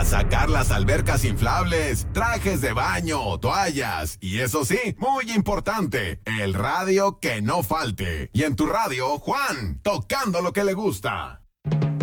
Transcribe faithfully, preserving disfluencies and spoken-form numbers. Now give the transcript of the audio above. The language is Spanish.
a sacar las albercas inflables, trajes de baño, toallas y eso sí, muy importante, el radio que no falte. Y en tu radio, Juan, tocando lo que le gusta.